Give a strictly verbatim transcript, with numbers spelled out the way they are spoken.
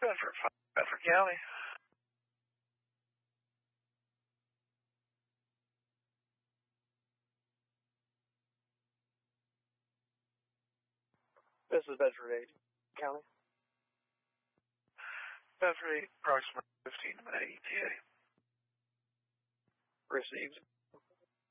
Bedford, Bedford County. This is Bedford eight County. Bedford eight, approximately fifteen to eight E T A. Received.